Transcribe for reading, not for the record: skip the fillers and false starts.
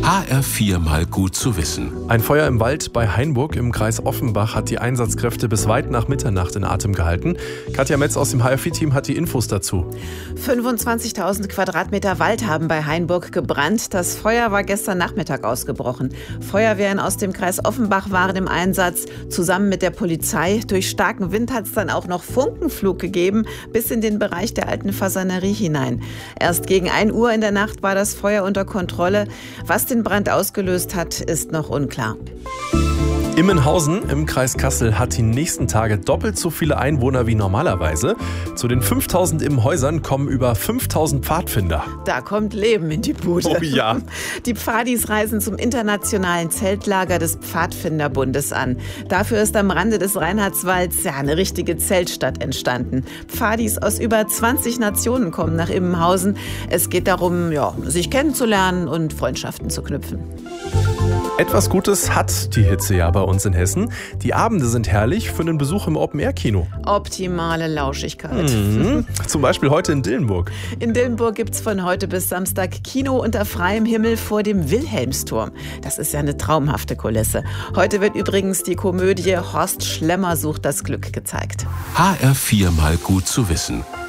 HR4 mal gut zu wissen. Ein Feuer im Wald bei Hainburg im Kreis Offenbach hat die Einsatzkräfte bis weit nach Mitternacht in Atem gehalten. Katja Metz aus dem HR4-Team hat die Infos dazu. 25.000 Quadratmeter Wald haben bei Hainburg gebrannt. Das Feuer war gestern Nachmittag ausgebrochen. Feuerwehren aus dem Kreis Offenbach waren im Einsatz, zusammen mit der Polizei. Durch starken Wind hat es dann auch noch Funkenflug gegeben, bis in den Bereich der alten Fasanerie hinein. Erst gegen 1 Uhr in der Nacht war das Feuer unter Kontrolle. Was den Brand ausgelöst hat, ist noch unklar. Immenhausen im Kreis Kassel hat die nächsten Tage doppelt so viele Einwohner wie normalerweise. Zu den 5.000 Immenhäusern kommen über 5.000 Pfadfinder. Da kommt Leben in die Bude. Oh ja. Die Pfadis reisen zum internationalen Zeltlager des Pfadfinderbundes an. Dafür ist am Rande des Reinhardswalds eine richtige Zeltstadt entstanden. Pfadis aus über 20 Nationen kommen nach Immenhausen. Es geht darum, sich kennenzulernen und Freundschaften zu knüpfen. Etwas Gutes hat die Hitze ja bei uns in Hessen. Die Abende sind herrlich für einen Besuch im Open-Air-Kino. Optimale Lauschigkeit. Zum Beispiel heute in Dillenburg. In Dillenburg gibt es von heute bis Samstag Kino unter freiem Himmel vor dem Wilhelmsturm. Das ist ja eine traumhafte Kulisse. Heute wird übrigens die Komödie Horst Schlemmer sucht das Glück gezeigt. HR4 mal gut zu wissen.